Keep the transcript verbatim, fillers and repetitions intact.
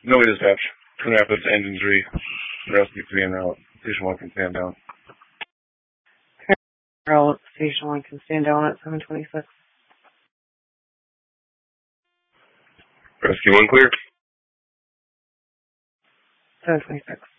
No dispatch. Twin Rapids, engine three. Rescue three en route. Station one can stand down. Route. Station one can stand down at seven twenty-six. Rescue one clear. seven twenty-six.